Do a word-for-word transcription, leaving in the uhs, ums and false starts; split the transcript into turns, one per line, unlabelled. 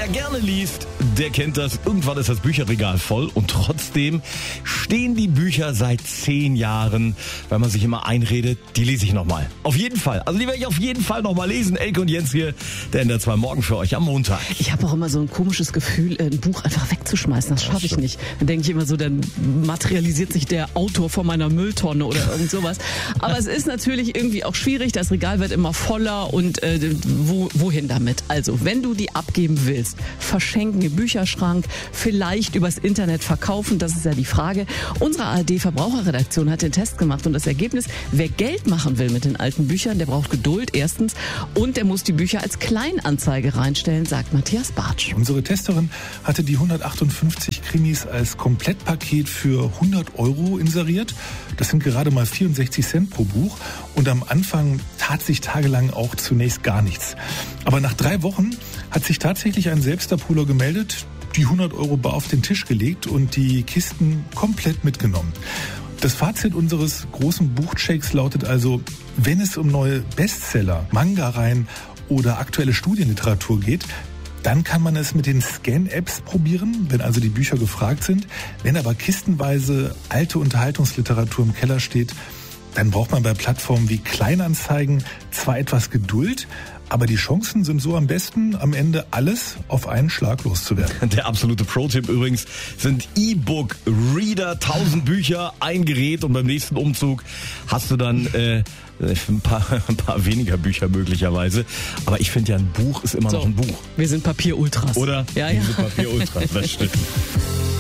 Wer gerne liest, der kennt das. Irgendwann ist das Bücherregal voll und trotzdem stehen die Bücher seit zehn Jahren, weil man sich immer einredet, die lese ich nochmal. Auf jeden Fall. Also die werde ich auf jeden Fall nochmal lesen. Elke und Jens hier, der N D R zwei Morgen für euch am Montag.
Ich habe auch immer so ein komisches Gefühl, ein Buch einfach wegzuschmeißen. Das schaffe ich nicht. Dann denke ich immer so, dann materialisiert sich der Autor vor meiner Mülltonne oder irgend sowas. Aber es ist natürlich irgendwie auch schwierig. Das Regal wird immer voller und äh, wo, wohin damit? Also, wenn du die abgeben willst, verschenken im Bücherschrank, vielleicht übers Internet verkaufen, das ist ja die Frage. Unsere A R D-Verbraucherredaktion hat den Test gemacht und das Ergebnis, wer Geld machen will mit den alten Büchern, der braucht Geduld erstens und der muss die Bücher als Kleinanzeige reinstellen, sagt Matthias Bartsch.
Unsere Testerin hatte die hundertachtundfünfzig Krimis als Komplettpaket für hundert Euro inseriert. Das sind gerade mal vierundsechzig Cent pro Buch und am Anfang tat sich tagelang auch zunächst gar nichts. Aber nach drei Wochen hat sich tatsächlich ein Selbstabholer gemeldet, die hundert Euro bar auf den Tisch gelegt und die Kisten komplett mitgenommen. Das Fazit unseres großen Buchchecks lautet also, wenn es um neue Bestseller, Manga-Reihen oder aktuelle Studienliteratur geht, dann kann man es mit den Scan-Apps probieren, wenn also die Bücher gefragt sind. Wenn aber kistenweise alte Unterhaltungsliteratur im Keller steht, dann braucht man bei Plattformen wie Kleinanzeigen zwar etwas Geduld, aber die Chancen sind so am besten, am Ende alles auf einen Schlag loszuwerden.
Der absolute Pro-Tipp übrigens sind E-Book-Reader, tausend Bücher, ein Gerät und beim nächsten Umzug hast du dann äh, ein, paar, ein paar weniger Bücher möglicherweise. Aber ich finde ja, ein Buch ist immer
so,
noch ein Buch.
Wir sind Papier-Ultras.
Oder?
Ja,
wir
ja.
sind Papier-Ultras, das stimmt.